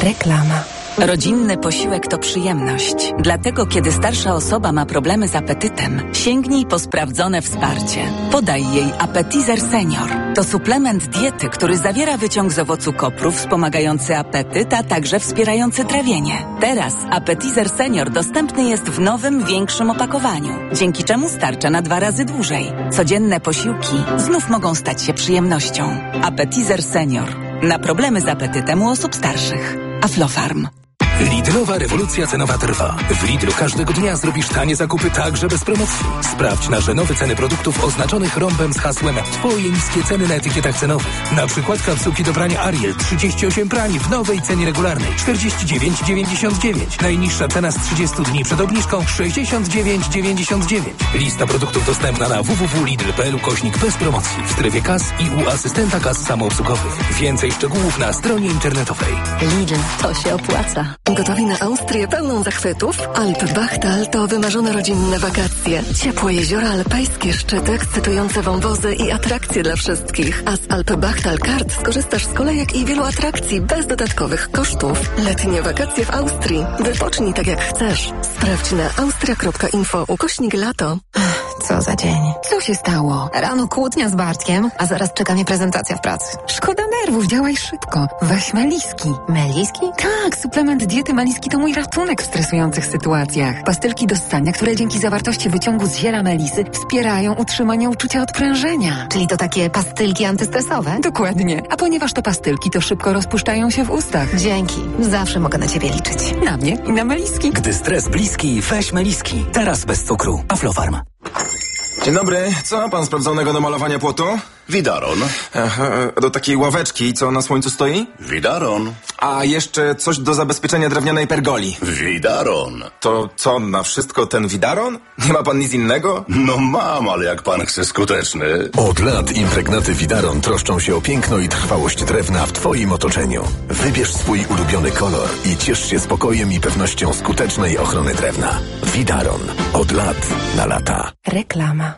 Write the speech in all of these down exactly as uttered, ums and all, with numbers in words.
Reklama. Rodzinny posiłek to przyjemność. Dlatego, kiedy starsza osoba ma problemy z apetytem, sięgnij po sprawdzone wsparcie. Podaj jej Appetizer Senior. To suplement diety, który zawiera wyciąg z owocu kopru wspomagający apetyt, a także wspierający trawienie. Teraz Appetizer Senior dostępny jest w nowym, większym opakowaniu, dzięki czemu starcza na dwa razy dłużej. Codzienne posiłki znów mogą stać się przyjemnością. Appetizer Senior. Na problemy z apetytem u osób starszych. Aflofarm. Lidlowa rewolucja cenowa trwa. W Lidlu każdego dnia zrobisz tanie zakupy także bez promocji. Sprawdź nasze nowe ceny produktów oznaczonych rąbem z hasłem Twoje niskie ceny na etykietach cenowych. Na przykład kapsułki do prania Ariel trzydzieści osiem prani w nowej cenie regularnej czterdzieści dziewięć dziewięćdziesiąt dziewięć. Najniższa cena z trzydziestu dni przed obniżką sześćdziesiąt dziewięć dziewięćdziesiąt dziewięć. Lista produktów dostępna na w w w kropka lidl kropka p l ukośnik bez promocji w strefie kas i u asystenta kas samoobsługowych. Więcej szczegółów na stronie internetowej. Lidl, to się opłaca. Gotowi na Austrię pełną zachwytów? Alpbachtal to wymarzone rodzinne wakacje. Ciepłe jeziora alpejskie, szczyty, ekscytujące wąwozy i atrakcje dla wszystkich. A z Alpbachtal Kart skorzystasz z kolejek i wielu atrakcji bez dodatkowych kosztów. Letnie wakacje w Austrii. Wypocznij tak jak chcesz. Sprawdź na austria kropka info ukośnik lato. Co za dzień. Co się stało? Rano kłótnia z Bartkiem, a zaraz czeka mnie prezentacja w pracy. Szkoda nerwów, działaj szybko. Weź Meliski. Meliski? Tak, suplement diety Meliski to mój ratunek w stresujących sytuacjach. Pastylki do ssania, które dzięki zawartości wyciągu z ziela melisy wspierają utrzymanie uczucia odprężenia. Czyli to takie pastylki antystresowe? Dokładnie. A ponieważ to pastylki, to szybko rozpuszczają się w ustach. Dzięki. Zawsze mogę na ciebie liczyć. Na mnie i na Meliski. Gdy stres bliski, weź Meliski. Teraz bez cukru. Aflofarm. Dzień dobry. Co ma pan sprawdzonego do malowania płotu? Widaron. Aha, do takiej ławeczki, co na słońcu stoi? Widaron. A jeszcze coś do zabezpieczenia drewnianej pergoli. Widaron. To co, na wszystko ten Widaron? Nie ma pan nic innego? No mam, ale jak pan chce skuteczny. Od lat impregnaty Widaron troszczą się o piękno i trwałość drewna w Twoim otoczeniu. Wybierz swój ulubiony kolor i ciesz się spokojem i pewnością skutecznej ochrony drewna. Widaron. Od lat na lata. Reklama.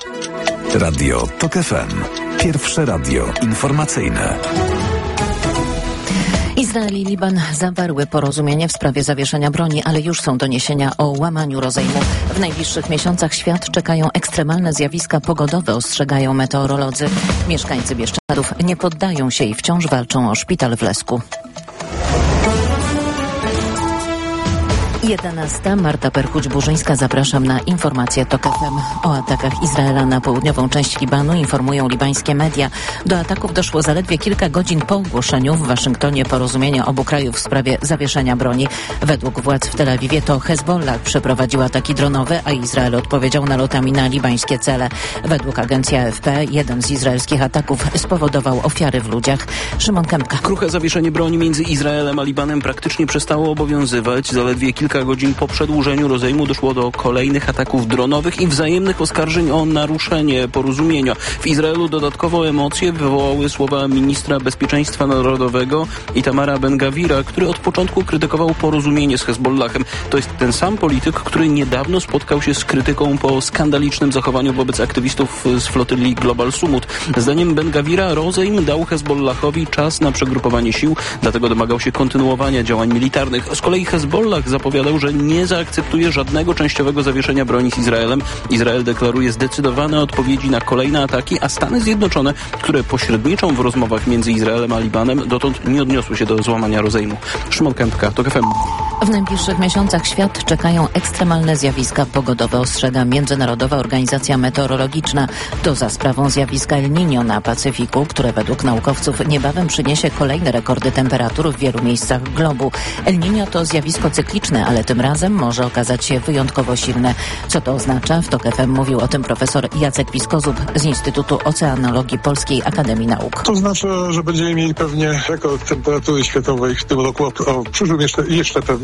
Radio Tok F M. Pierwsze radio informacyjne. Izrael i Liban zawarły porozumienie w sprawie zawieszenia broni, ale już są doniesienia o łamaniu rozejmu. W najbliższych miesiącach świat czekają ekstremalne zjawiska pogodowe, ostrzegają meteorolodzy. Mieszkańcy Bieszczadów nie poddają się i wciąż walczą o szpital w Lesku. jedenasta. Marta Perchuć-Burzyńska, zapraszam na informacje Tok F M. O atakach Izraela na południową część Libanu informują libańskie media. Do ataków doszło zaledwie kilka godzin po ogłoszeniu w Waszyngtonie porozumienia obu krajów w sprawie zawieszenia broni. Według władz w Tel Awiwie to Hezbollah przeprowadził ataki dronowe, a Izrael odpowiedział nalotami na libańskie cele. Według agencji A F P jeden z izraelskich ataków spowodował ofiary w ludziach. Szymon Kępka. Kruche zawieszenie broni między Izraelem a Libanem praktycznie przestało obowiązywać. Zaledwie kilka godzin po przedłużeniu rozejmu doszło do kolejnych ataków dronowych i wzajemnych oskarżeń o naruszenie porozumienia. W Izraelu dodatkowo emocje wywołały słowa ministra bezpieczeństwa narodowego Itamara Ben-Gavira, który od początku krytykował porozumienie z Hezbollahem. To jest ten sam polityk, który niedawno spotkał się z krytyką po skandalicznym zachowaniu wobec aktywistów z flotyli Global Sumut. Zdaniem Ben-Gavira rozejm dał Hezbollahowi czas na przegrupowanie sił, dlatego domagał się kontynuowania działań militarnych. Z kolei Hezbollah zapowiadał, że nie zaakceptuje żadnego częściowego zawieszenia broni z Izraelem. Izrael deklaruje zdecydowane odpowiedzi na kolejne ataki, a Stany Zjednoczone, które pośredniczą w rozmowach między Izraelem a Libanem, dotąd nie odniosły się do złamania rozejmu. Szymon Kępka, Tok F M. W najbliższych miesiącach świat czekają ekstremalne zjawiska pogodowe, ostrzega Międzynarodowa Organizacja Meteorologiczna. To za sprawą zjawiska El Niño na Pacyfiku, które według naukowców niebawem przyniesie kolejne rekordy temperatur w wielu miejscach globu. El Niño to zjawisko cykliczne, ale tym razem może okazać się wyjątkowo silne. Co to oznacza? W Tok F M mówił o tym profesor Jacek Piskozub z Instytutu Oceanologii Polskiej Akademii Nauk. To znaczy, że będziemy mieli pewnie rekord temperatury światowej w tym roku, a w przyszłym jeszcze, jeszcze pewniej.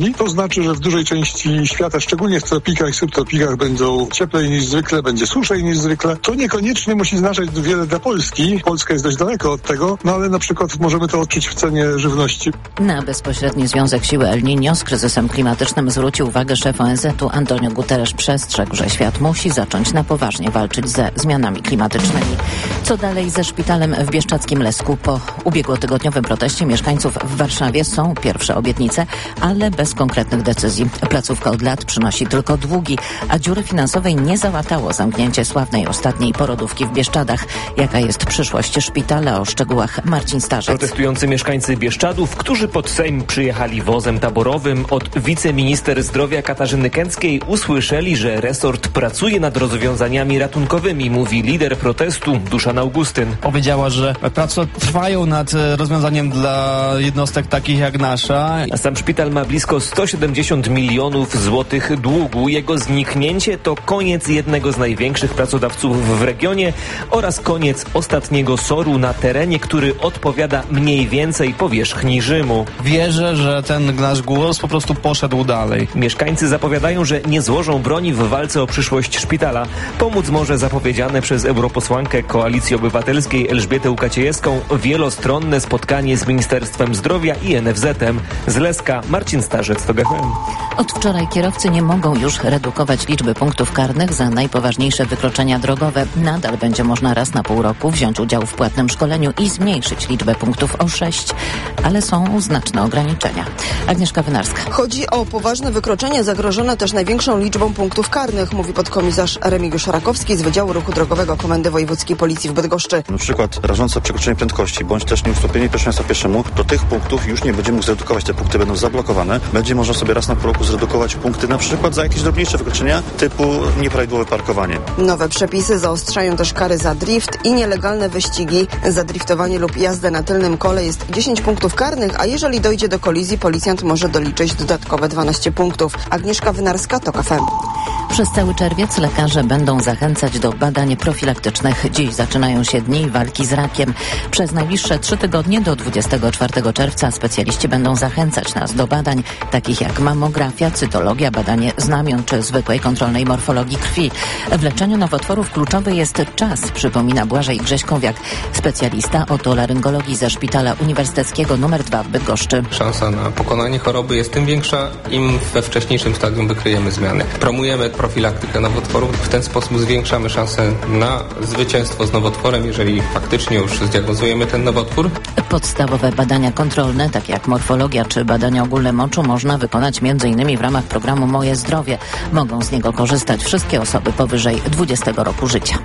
Polski. To znaczy, że w dużej części świata, szczególnie w tropikach i subtropikach, będą cieplej niż zwykle, będzie suszej niż zwykle. To niekoniecznie musi znaczyć wiele dla Polski. Polska jest dość daleko od tego, no ale na przykład możemy to odczuć w cenie żywności. Na bezpośredni związek siły El Niño z kryzysem klimatycznym zwrócił uwagę szef O N Z u Antonio Guterres. Przestrzegł, że świat musi zacząć na poważnie walczyć ze zmianami klimatycznymi. Co dalej ze szpitalem w Bieszczadzkim Lesku? Po ubiegłotygodniowym proteście mieszkańców w Warszawie są pierwsze obietnice, ale bez konkretnych decyzji. Placówka od lat przynosi tylko długi, a dziury finansowej nie załatało zamknięcie sławnej ostatniej porodówki w Bieszczadach. Jaka jest przyszłość szpitala? O szczegółach Marcin Starzec. Protestujący mieszkańcy Bieszczadów, którzy pod Sejm przyjechali wozem taborowym, od wiceminister zdrowia Katarzyny Kęckiej usłyszeli, że resort pracuje nad rozwiązaniami ratunkowymi, mówi lider protestu Duszan Augustyn. Powiedziała, że prace trwają nad rozwiązaniem dla jednostek takich jak nasza. A sam szpital ma blisko sto siedemdziesiąt milionów złotych długu. Jego zniknięcie to koniec jednego z największych pracodawców w regionie oraz koniec ostatniego soru na terenie, który odpowiada mniej więcej powierzchni Rzymu. Wierzę, że ten nasz głos po prostu poszedł dalej. Mieszkańcy zapowiadają, że nie złożą broni w walce o przyszłość szpitala. Pomóc może zapowiedziane przez europosłankę Koalicji Obywatelskiej Elżbietę Łukaciejewską wielostronne spotkanie z Ministerstwem Zdrowia i N F Z em. Z Leska Marcin Starzec, T O G F M. Od wczoraj kierowcy nie mogą już redukować liczby punktów karnych za najpoważniejsze wykroczenia drogowe. Nadal będzie można raz na pół roku wziąć udział w płatnym szkoleniu i zmniejszyć liczbę punktów o sześć, ale są znaczne ograniczenia. Agnieszka Wynarska. Chodzi o poważne wykroczenia zagrożone też największą liczbą punktów karnych, mówi podkomisarz Remigiusz Rakowski z Wydziału Ruchu Drogowego Komendy Wojewódzkiej Policji w Bydgoszczy. Na przykład rażące przekroczenie prędkości bądź też nieustąpienie pierwszeństwa pieszemu, do tych punktów już nie będzie mógł zredukować. Te punkty będą zablokowane. Będzie można sobie raz na pół roku zredukować punkty na przykład za jakieś drobniejsze wykroczenia typu nieprawidłowe parkowanie. Nowe przepisy zaostrzają też kary za drift i nielegalne wyścigi. Za driftowanie lub jazdę na tylnym kole jest dziesięć punktów karnych, a jeżeli dojdzie do kolizji, policjant może doliczyć dodatkowe dwanaście punktów. Agnieszka Wynarska, T O K F M. Przez cały czerwiec lekarze będą zachęcać do badań profilaktycznych. Dziś zaczynają się dni walki z rakiem. Przez najbliższe trzy tygodnie do dwudziestego czwartego czerwca specjaliści będą zachęcać nas do badań takich jak mamografia, cytologia, badanie znamion czy zwykłej kontrolnej morfologii krwi. W leczeniu nowotworów kluczowy jest czas, przypomina Błażej Grześkowiak, specjalista otolaryngologii ze Szpitala Uniwersyteckiego numer dwa w Bydgoszczy. Szansa na pokonanie choroby jest tym większa, im we wcześniejszym stadium wykryjemy zmiany. Promujemy profilaktykę nowotworów, w ten sposób zwiększamy szansę na zwycięstwo z nowotworem, jeżeli faktycznie już zdiagnozujemy ten nowotwór. Podstawowe badania kontrolne, takie jak morfologia czy badania ogólne moczu, można wykonać między innymi w ramach programu Moje Zdrowie. Mogą z niego korzystać wszystkie osoby powyżej dwudziestego roku życia.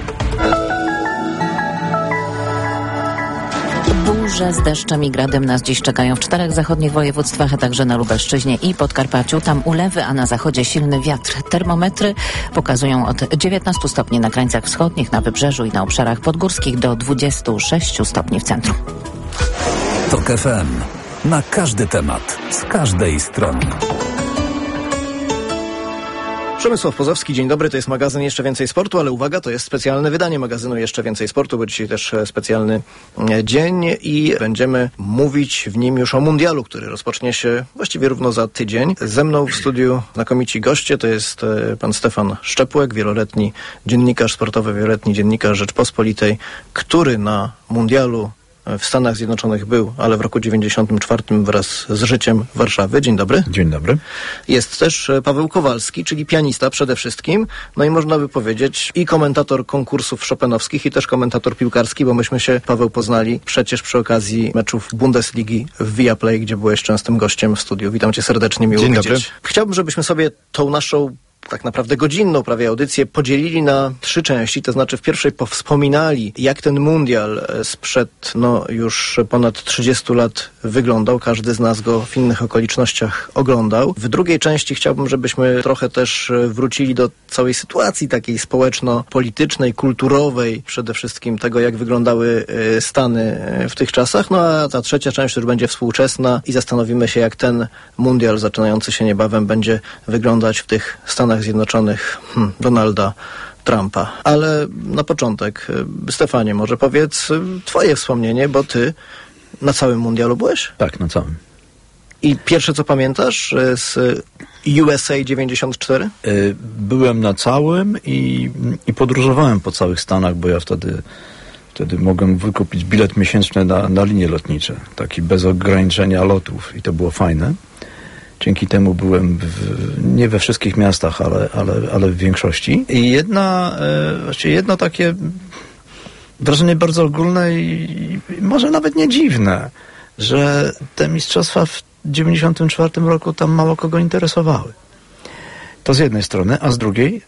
Burze z deszczem i gradem nas dziś czekają w czterech zachodnich województwach, a także na Lubelszczyźnie i Podkarpaciu. Tam ulewy, a na zachodzie silny wiatr. Termometry pokazują od dziewiętnastu stopni na krańcach wschodnich, na wybrzeżu i na obszarach podgórskich do dwudziestu sześciu stopni w centrum. T O K F M. Na każdy temat, z każdej strony. Przemysław Pozowski, dzień dobry, to jest magazyn Jeszcze Więcej Sportu, ale uwaga, to jest specjalne wydanie magazynu Jeszcze Więcej Sportu, bo dzisiaj też specjalny dzień i będziemy mówić w nim już o mundialu, który rozpocznie się właściwie równo za tydzień. Ze mną w studiu znakomici goście, to jest pan Stefan Szczepłek, wieloletni dziennikarz sportowy, wieloletni dziennikarz Rzeczpospolitej, który na mundialu w Stanach Zjednoczonych był, ale w roku dziewięćdziesiątym czwartym wraz z życiem Warszawy. Dzień dobry. Dzień dobry. Jest też Paweł Kowalski, czyli pianista przede wszystkim, no i można by powiedzieć i komentator konkursów chopinowskich, i też komentator piłkarski, bo myśmy się, Paweł, poznali przecież przy okazji meczów Bundesligi w Viaplay, gdzie byłeś częstym gościem w studiu. Witam cię serdecznie, miło Dzień widzieć. dobry. Chciałbym, żebyśmy sobie tą naszą tak naprawdę godzinną prawie audycję podzielili na trzy części, to znaczy w pierwszej powspominali, jak ten mundial sprzed no już ponad trzydziestu lat wyglądał. Każdy z nas go w innych okolicznościach oglądał. W drugiej części chciałbym, żebyśmy trochę też wrócili do całej sytuacji takiej społeczno-politycznej, kulturowej, przede wszystkim tego, jak wyglądały Stany w tych czasach. No a ta trzecia część już będzie współczesna i zastanowimy się, jak ten mundial zaczynający się niebawem będzie wyglądać w tych Stanach Zjednoczonych hmm, Donalda Trumpa. Ale na początek, Stefanie, może powiedz twoje wspomnienie, bo ty na całym mundialu byłeś? Tak, na całym. I pierwsze, co pamiętasz z U S A dziewięćdziesiąt cztery? Byłem na całym i, i podróżowałem po całych Stanach, bo ja wtedy, wtedy mogłem wykupić bilet miesięczny na, na linie lotnicze, taki bez ograniczenia lotów i to było fajne. Dzięki temu byłem w, nie we wszystkich miastach, ale, ale, ale w większości. I jedna, e, właściwie jedno takie wrażenie bardzo ogólne i, i może nawet nie dziwne, że te mistrzostwa w dziewięćdziesiątym czwartym roku tam mało kogo interesowały. To z jednej strony, a z drugiej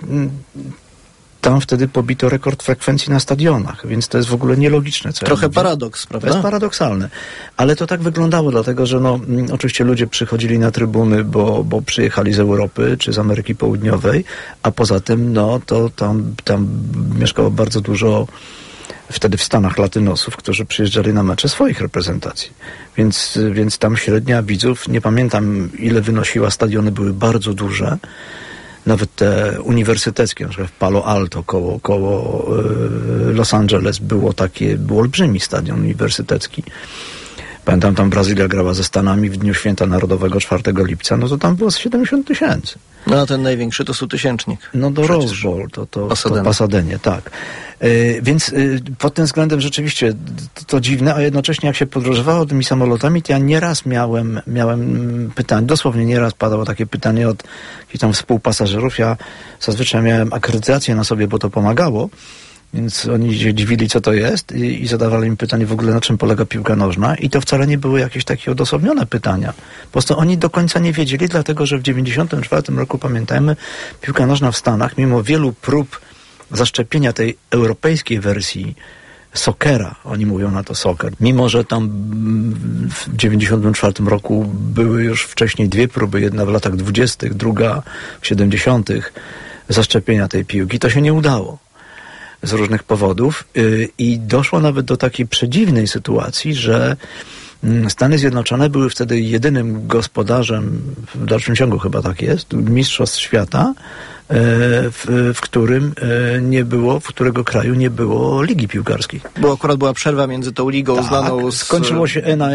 tam wtedy pobito rekord frekwencji na stadionach, więc to jest w ogóle nielogiczne. Co Trochę ja paradoks, prawda? To jest paradoksalne. Ale to tak wyglądało, dlatego że no, oczywiście ludzie przychodzili na trybuny, bo, bo przyjechali z Europy czy z Ameryki Południowej, a poza tym no, to tam, tam mieszkało bardzo dużo wtedy w Stanach latynosów, którzy przyjeżdżali na mecze swoich reprezentacji. Więc, więc tam średnia widzów, nie pamiętam ile wynosiła, stadiony były bardzo duże. Nawet te uniwersyteckie, na przykład w Palo Alto koło, koło yy, Los Angeles było takie, był olbrzymi stadion uniwersytecki. Pamiętam, tam Brazylia grała ze Stanami w Dniu Święta Narodowego czwartego lipca, no to tam było siedemdziesiąt tysięcy. No a ten największy to stutysięcznik. No do Rose Bowl, to, to, Pasadena. to Pasadenie, tak. Yy, więc yy, pod tym względem rzeczywiście to, to dziwne, a jednocześnie jak się podróżowało tymi samolotami, to ja nieraz miałem, miałem pytanie, dosłownie nieraz padało takie pytanie od jakichś tam współpasażerów. Ja zazwyczaj miałem akredytację na sobie, bo to pomagało. Więc oni się dziwili, co to jest i, i zadawali mi pytanie w ogóle, na czym polega piłka nożna. I to wcale nie były jakieś takie odosobnione pytania. Po prostu oni do końca nie wiedzieli, dlatego że w dziewięćdziesiątym czwartym roku, pamiętajmy, piłka nożna w Stanach, mimo wielu prób zaszczepienia tej europejskiej wersji soccera, oni mówią na to soccer, mimo że tam w dziewięćdziesiątym czwartym roku były już wcześniej dwie próby, jedna w latach dwudziestych, druga w siedemdziesiątych zaszczepienia tej piłki, to się nie udało. Z różnych powodów yy, i doszło nawet do takiej przedziwnej sytuacji, że yy, Stany Zjednoczone były wtedy jedynym gospodarzem, w dalszym ciągu chyba tak jest, mistrzostw świata, yy, w, w którym yy, nie było, w którego kraju nie było ligi piłkarskiej. Bo akurat była przerwa między tą ligą tak, znaną z skończyło się N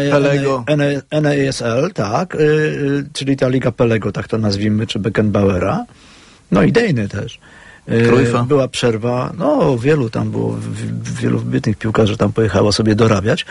A S L, tak, yy, czyli ta liga Pelego, tak to nazwijmy, czy Beckenbauera, no i Dejny też. Cruyffa. Była przerwa, no wielu tam było, wielu wybitnych piłkarzy tam pojechało sobie dorabiać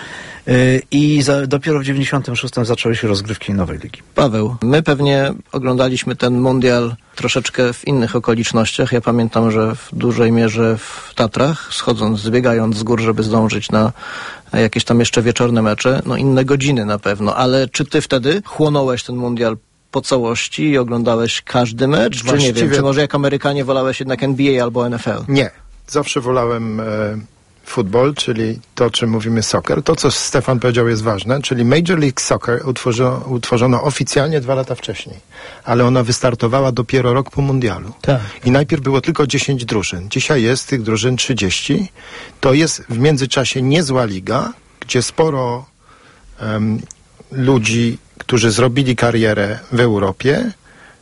i za, dopiero w dziewięćdziesiątym szóstym zaczęły się rozgrywki nowej ligi. Paweł, my pewnie oglądaliśmy ten mundial troszeczkę w innych okolicznościach. Ja pamiętam, że w dużej mierze w Tatrach, schodząc, zbiegając z gór, żeby zdążyć na jakieś tam jeszcze wieczorne mecze, no inne godziny na pewno, ale czy ty wtedy chłonąłeś ten mundial po całości i oglądałeś każdy mecz? Właściwie... Czy nie wiem, czy może jak Amerykanie wolałeś jednak N B A albo N F L? Nie. Zawsze wolałem e, futbol, czyli to, o czym mówimy soccer. To, co Stefan powiedział, jest ważne, czyli Major League Soccer utworzono, utworzono oficjalnie dwa lata wcześniej, ale ona wystartowała dopiero rok po mundialu. Tak. I najpierw było tylko dziesięć drużyn. Dzisiaj jest tych drużyn trzydzieści. To jest w międzyczasie niezła liga, gdzie sporo um, ludzi, którzy zrobili karierę w Europie,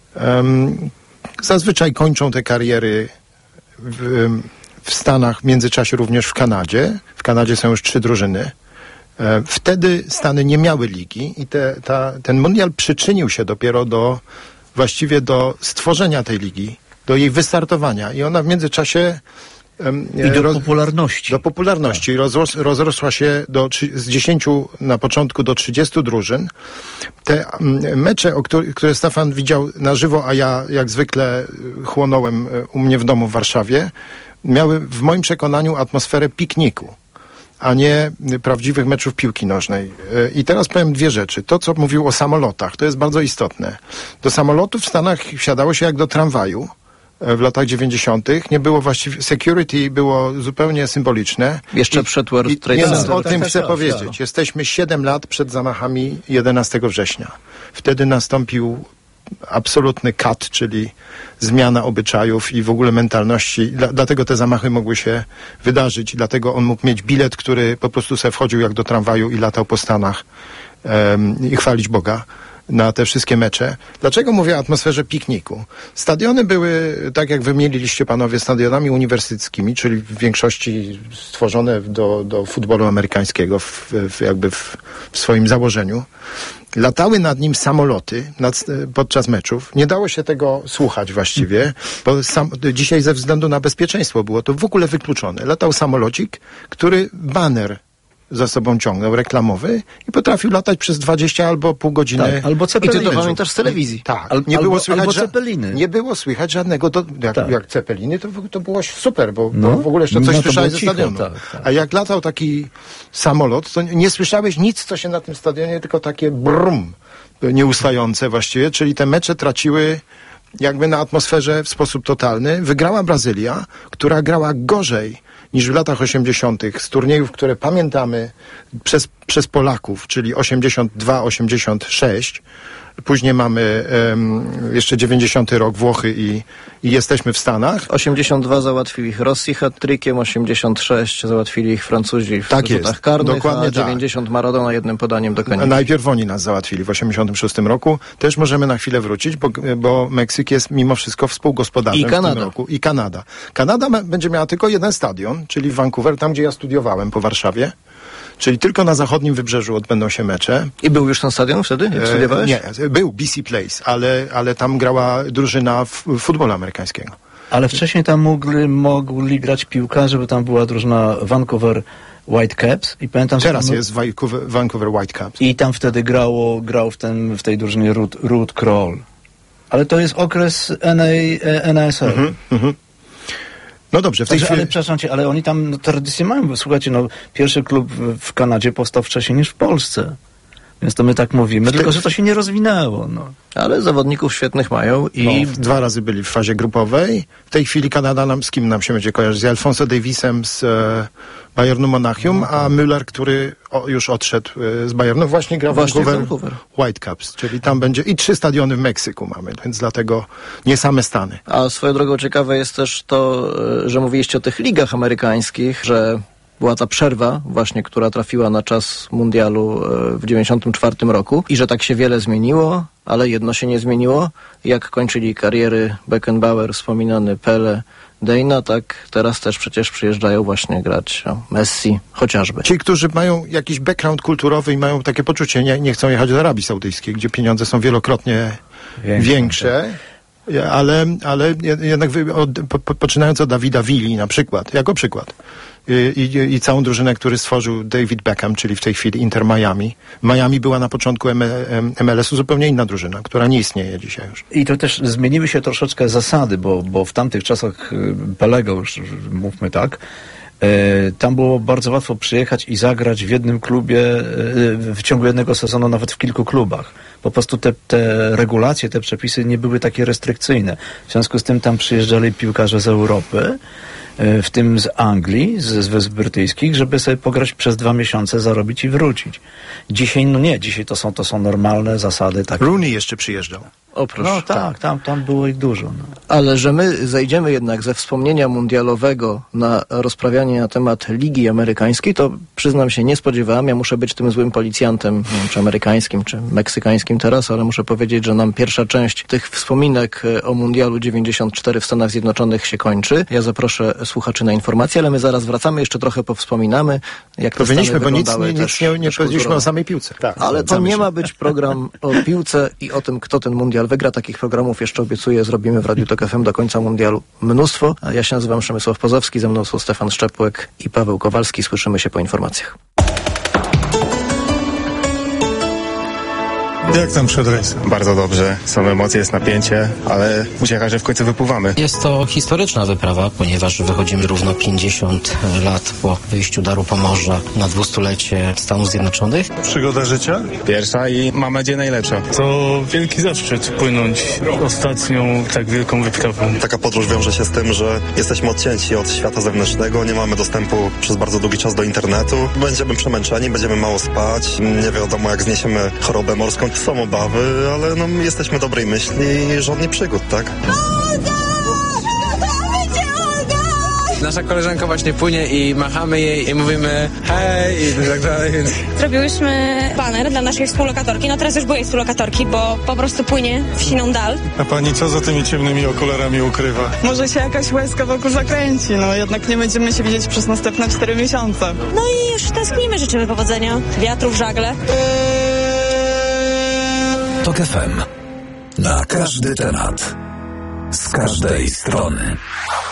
um, zazwyczaj kończą te kariery w, w Stanach, w międzyczasie również w Kanadzie. W Kanadzie są już trzy drużyny. E, wtedy Stany nie miały ligi i te, ta, ten mundial przyczynił się dopiero do, właściwie do stworzenia tej ligi, do jej wystartowania i ona w międzyczasie I do roz, popularności. Do popularności. Tak. Rozros, rozrosła się do, z dziesięciu na początku do trzydziestu drużyn. Te mecze, o które, które Stefan widział na żywo, a ja jak zwykle chłonąłem u mnie w domu w Warszawie, miały w moim przekonaniu atmosferę pikniku, a nie prawdziwych meczów piłki nożnej. I teraz powiem dwie rzeczy. To, co mówił o samolotach, to jest bardzo istotne. Do samolotu w Stanach wsiadało się jak do tramwaju. W latach dziewięćdziesiątych nie było właściwie, security było zupełnie symboliczne. Jeszcze I, przed World Trade Center. O tym chcę powiedzieć. Jesteśmy siedem lat przed zamachami jedenastego września. Wtedy nastąpił absolutny cut, czyli zmiana obyczajów i w ogóle mentalności. Dla, dlatego te zamachy mogły się wydarzyć. Dlatego on mógł mieć bilet, który po prostu sobie wchodził jak do tramwaju i latał po Stanach um, i chwalić Boga na te wszystkie mecze. Dlaczego mówię o atmosferze pikniku? Stadiony były, tak jak wymieniliście panowie, stadionami uniwersyteckimi, czyli w większości stworzone do, do futbolu amerykańskiego w, w, jakby w, w swoim założeniu. latały nad nim samoloty nad, podczas meczów. Nie dało się tego słuchać właściwie, bo sam, dzisiaj ze względu na bezpieczeństwo było to w ogóle wykluczone. Latał samolocik, który baner za sobą ciągnął, reklamowy i potrafił latać przez dwadzieścia albo pół godziny. Tak, albo Cepeliny. I ty to pamiętasz z telewizji. Tak. Al, nie albo, było słychać, albo że, Cepeliny. Nie było słychać żadnego, do, jak, tak. jak Cepeliny, to, to było super, bo, no, bo w ogóle jeszcze coś no, słyszałeś ze cicho, stadionu. Tak, tak. A jak latał taki samolot, to nie słyszałeś nic, co się na tym stadionie, tylko takie brum nieustające właściwie, czyli te mecze traciły jakby na atmosferze w sposób totalny. Wygrała Brazylia, która grała gorzej niż w latach osiemdziesiątych z turniejów, które pamiętamy przez, przez Polaków, czyli osiemdziesiąt dwa osiemdziesiąt sześć. Później mamy um, jeszcze dziewięćdziesiąty rok, Włochy i, i jesteśmy w Stanach. osiemdziesiąt dwa załatwili ich Rosji hat-trickiem, osiemdziesiąt sześć załatwili ich Francuzi w tak rzutach jest. karnych, Dokładnie a dziewięćdziesiąt tak. Maradona jednym podaniem do końca. Najpierw oni nas załatwili w osiemdziesiątym szóstym roku. Też możemy na chwilę wrócić, bo, bo Meksyk jest mimo wszystko współgospodarzem I Kanada. w tym roku. I Kanada. Kanada ma, będzie miała tylko jeden stadion, czyli Vancouver, tam gdzie ja studiowałem po Warszawie. Czyli tylko na zachodnim wybrzeżu odbędą się mecze. I był już ten stadion wtedy, jak studiowałeś? E, nie, był B C Place, ale, ale tam grała drużyna w, futbolu amerykańskiego. Ale wcześniej tam mogli, mogli grać piłkarze, bo tam była drużyna Vancouver Whitecaps. I pamiętam, Teraz tam, jest Vancouver, Vancouver Whitecaps. I tam wtedy grało, grał w, ten, w tej drużynie Ruud, Ruud Krol. Ale to jest okres N A S L. Mhm, mhm. No dobrze, w tej Także, chwili... Ale przepraszam cię, ale oni tam no, tradycję mają, bo słuchajcie, no pierwszy klub w, w Kanadzie powstał wcześniej niż w Polsce. Więc to my tak mówimy, te... tylko że to się nie rozwinęło. No. Ale zawodników świetnych mają i... No, dwa razy byli w fazie grupowej. W tej chwili Kanada nam, z kim nam się będzie kojarzyć? Z Alfonso Davisem z e, Bayernu Monachium, no, a Müller, który o, już odszedł e, z Bayernu, właśnie gra w Vancouver, Vancouver Whitecaps, czyli tam będzie i trzy stadiony w Meksyku mamy, więc dlatego nie same Stany. A swoją drogą ciekawe jest też to, że mówiliście o tych ligach amerykańskich, że była ta przerwa właśnie, która trafiła na czas mundialu w dziewięćdziesiątym czwartym roku i że tak się wiele zmieniło, ale jedno się nie zmieniło. Jak kończyli kariery Beckenbauer, wspominany Pele, Dejna, tak teraz też przecież przyjeżdżają właśnie grać no, Messi chociażby. Ci, którzy mają jakiś background kulturowy i mają takie poczucie, nie, nie chcą jechać do Arabii Saudyjskiej, gdzie pieniądze są wielokrotnie większe. większe. Ale, ale jednak od, po, poczynając od Davida Villi na przykład, jako przykład. I, i, i całą drużynę, który stworzył David Beckham, czyli w tej chwili Inter Miami. Miami była na początku M L S u zupełnie inna drużyna, która nie istnieje dzisiaj już. I to też zmieniły się troszeczkę zasady, bo, bo w tamtych czasach Pelego, już mówmy tak, e, tam było bardzo łatwo przyjechać i zagrać w jednym klubie e, w ciągu jednego sezonu, nawet w kilku klubach. Po prostu te, te regulacje, te przepisy nie były takie restrykcyjne. W związku z tym tam przyjeżdżali piłkarze z Europy, w tym z Anglii, z, z Wysp Brytyjskich, żeby sobie pograć przez dwa miesiące, zarobić i wrócić. Dzisiaj, no nie, dzisiaj to są, to są normalne zasady. Takie. Rooney jeszcze przyjeżdżał. O, proszę. No tak, tam, tam było ich dużo. No. Ale że my zejdziemy jednak ze wspomnienia mundialowego na rozprawianie na temat Ligi Amerykańskiej, to przyznam się, nie spodziewałem. Ja muszę być tym złym policjantem, nie wiem, czy amerykańskim, czy meksykańskim teraz, ale muszę powiedzieć, że nam pierwsza część tych wspominek o mundialu dziewięćdziesiąt cztery w Stanach Zjednoczonych się kończy. Ja zaproszę słuchaczy na informacje, ale my zaraz wracamy, jeszcze trochę powspominamy, jak to powinniśmy, bo nic, nie, nic nie, nie powiedzieliśmy o samej piłce. Tak, ale to nie ma być program o piłce i o tym, kto ten mundial wygra. Takich programów jeszcze obiecuję, zrobimy w Radiu Tok F M do końca mundialu mnóstwo. A ja się nazywam Przemysław Pozowski, ze mną są Stefan Szczepłek i Paweł Kowalski. Słyszymy się po informacjach. Jak tam przed rejsem? Bardzo dobrze. Są emocje, jest napięcie, ale ucieka, że w końcu wypływamy. Jest to historyczna wyprawa, ponieważ wychodzimy równo pięćdziesiąt lat po wyjściu Daru Pomorza na dwustulecie Stanów Zjednoczonych. Przygoda życia? Pierwsza i mam nadzieję najlepsza. To wielki zaszczyt płynąć ostatnią tak wielką wyprawą. Taka podróż wiąże się z tym, że jesteśmy odcięci od świata zewnętrznego, nie mamy dostępu przez bardzo długi czas do internetu. Będziemy przemęczeni, będziemy mało spać, nie wiadomo jak zniesiemy chorobę morską. Są obawy, ale no, jesteśmy dobrej myśli i żadnych przygód, tak? Nasza koleżanka właśnie płynie i machamy jej i mówimy hej i tak dalej. Zrobiłyśmy baner dla naszej współlokatorki, no teraz już byłej współlokatorki, bo po prostu płynie w siną dal. A pani co za tymi ciemnymi okularami ukrywa? Może się jakaś łezka wokół zakręci, no jednak nie będziemy się widzieć przez następne cztery miesiące. No i już tęsknimy, życzymy powodzenia, wiatru w żagle. TOK F M. Na każdy temat. Z każdej strony.